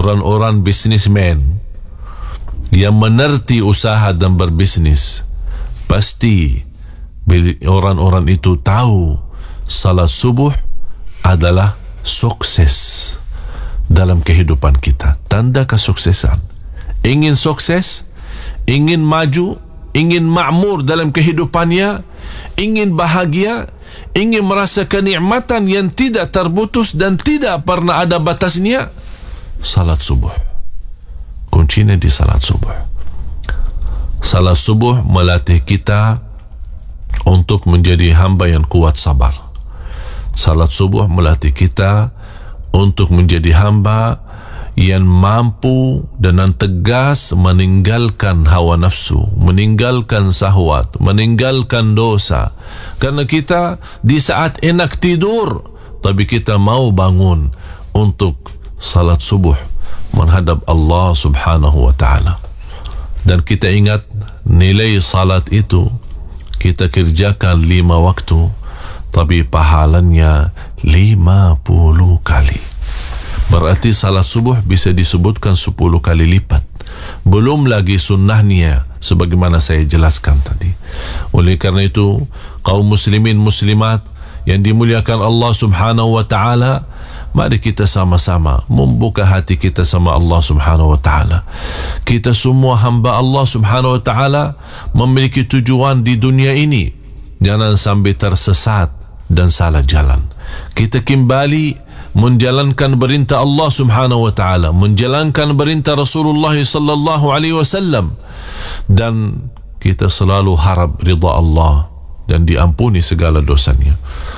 orang-orang bisnismen yang menerti usaha dan berbisnis, pasti orang-orang itu tahu salat subuh adalah sukses dalam kehidupan kita, tanda kesuksesan. Ingin sukses, ingin maju, ingin makmur dalam kehidupannya, ingin bahagia, ingin merasa kenikmatan yang tidak terputus dan tidak pernah ada batasnya, salat subuh. Kuncinya di salat subuh. Salat subuh melatih kita untuk menjadi hamba yang kuat sabar. Salat subuh melatih kita untuk menjadi hamba yang mampu dan tegas meninggalkan hawa nafsu, meninggalkan syahwat, meninggalkan dosa. Karena kita di saat enak tidur, tapi kita mau bangun untuk salat subuh menghadap Allah subhanahu wa ta'ala. Dan kita ingat nilai salat itu kita kerjakan 5 waktu, tapi pahalanya 50 kali. Berarti salat subuh bisa disebutkan 10 kali lipat. Belum lagi sunnahnya sebagaimana saya jelaskan tadi. Oleh karena itu, kaum muslimin muslimat yang dimuliakan Allah subhanahu wa ta'ala, mari kita sama-sama membuka hati kita sama Allah subhanahu wa ta'ala. Kita semua hamba Allah subhanahu wa ta'ala memiliki tujuan di dunia ini. Jangan sampai tersesat dan salah jalan. Kita kembali menjalankan perintah Allah subhanahu wa ta'ala, menjalankan perintah Rasulullah sallallahu alaihi wasallam, dan kita selalu harap ridha Allah dan diampuni segala dosanya.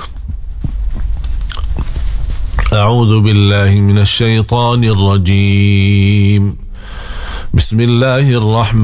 A'udzu billahi minasy syaithanir rajim. Bismillahirrahmanirrahim.